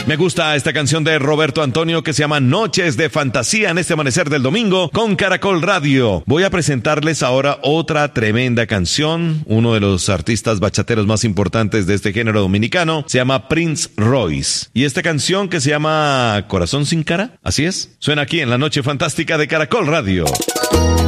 Me gusta esta canción de Roberto Antonio que se llama Noches de Fantasía en este amanecer del domingo con Caracol Radio. Voy a presentarles ahora otra tremenda canción. Uno de los artistas bachateros más importantes de este género dominicano se llama Prince Royce. Y esta canción que se llama Corazón sin cara, así es, suena aquí en la Noche Fantástica de Caracol Radio.